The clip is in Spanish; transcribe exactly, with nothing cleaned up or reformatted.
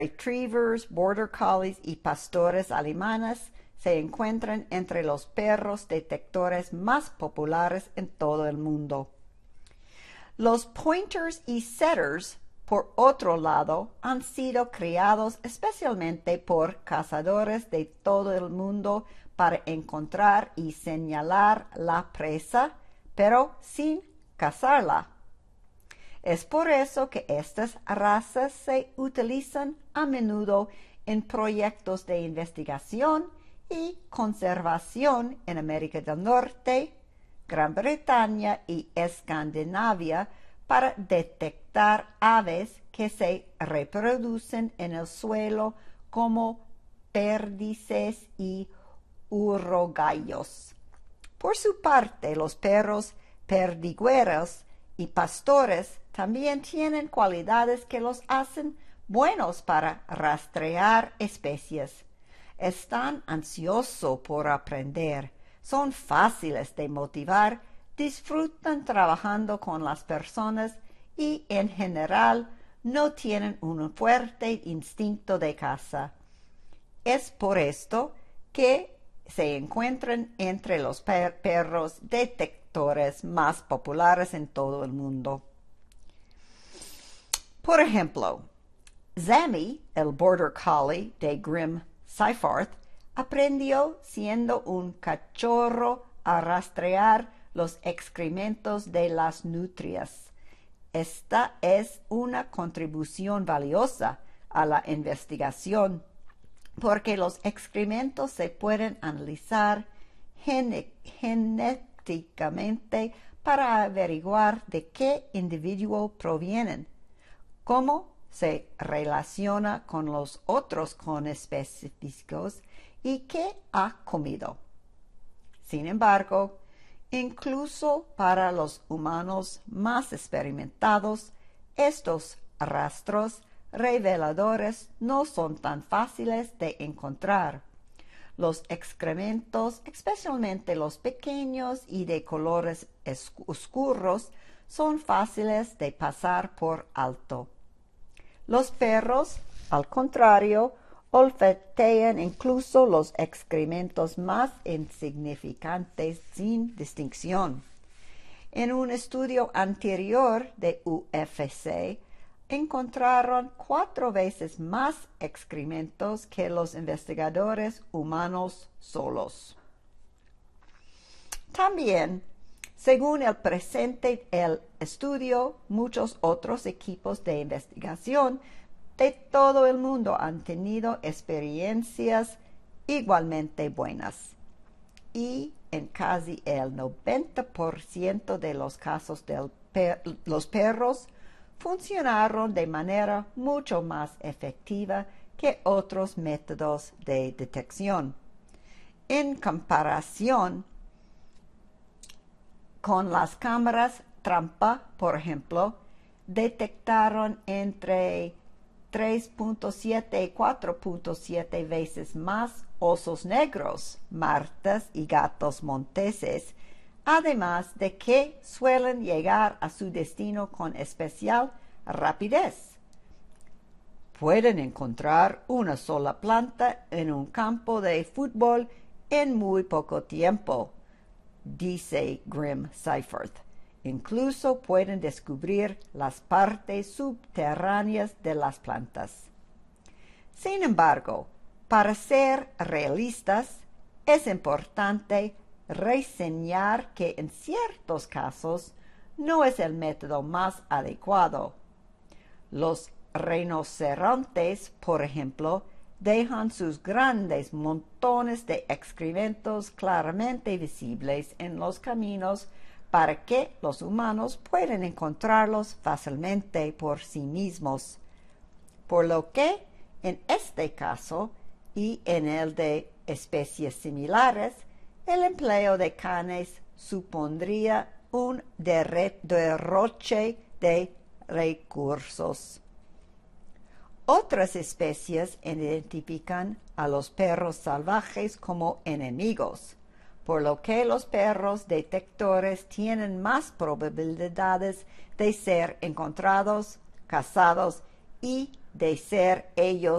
retrievers, border collies y pastores alemanes se encuentran entre los perros detectores más populares en todo el mundo. Los pointers y setters, por otro lado, han sido criados especialmente por cazadores de todo el mundo para encontrar y señalar la presa, pero sin cazarla. Es por eso que estas razas se utilizan a menudo en proyectos de investigación y conservación en América del Norte, Gran Bretaña y Escandinavia para detectar aves que se reproducen en el suelo como perdices y urogallos. Por su parte, los perros perdigüeros y pastores también tienen cualidades que los hacen buenos para rastrear especies. Están ansiosos por aprender, son fáciles de motivar, disfrutan trabajando con las personas y en general no tienen un fuerte instinto de caza. Es por esto que se encuentran entre los per perros detectores más populares en todo el mundo. Por ejemplo, Zammy, el Border Collie de Grim Seifert, aprendió siendo un cachorro a rastrear los excrementos de las nutrias. Esta es una contribución valiosa a la investigación porque los excrementos se pueden analizar genéticamente para averiguar de qué individuo provienen, cómo se relaciona con los otros conespecíficos y qué ha comido. Sin embargo, incluso para los humanos más experimentados, estos rastros reveladores no son tan fáciles de encontrar. Los excrementos, especialmente los pequeños y de colores oscuros, son fáciles de pasar por alto. Los perros, al contrario, olfatean incluso los excrementos más insignificantes sin distinción. En un estudio anterior de U F C, encontraron cuatro veces más excrementos que los investigadores humanos solos. También, según el presente el estudio, muchos otros equipos de investigación de todo el mundo han tenido experiencias igualmente buenas. Y en casi el noventa por ciento de los casos de per los perros funcionaron de manera mucho más efectiva que otros métodos de detección. En comparación con las cámaras trampa, por ejemplo, detectaron entre tres punto siete y cuatro punto siete veces más osos negros, martas y gatos monteses, además de que suelen llegar a su destino con especial rapidez. Pueden encontrar una sola planta en un campo de fútbol en muy poco tiempo, dice Grim Seifert. Incluso pueden descubrir las partes subterráneas de las plantas. Sin embargo, para ser realistas, es importante reseñar que en ciertos casos no es el método más adecuado. Los rinocerontes, por ejemplo, dejan sus grandes montones de excrementos claramente visibles en los caminos para que los humanos puedan encontrarlos fácilmente por sí mismos. Por lo que, en este caso y en el de especies similares, el empleo de canes supondría un derroche de recursos. Otras especies identifican a los perros salvajes como enemigos, por lo que los perros detectores tienen más probabilidades de ser encontrados, cazados y de ser ellos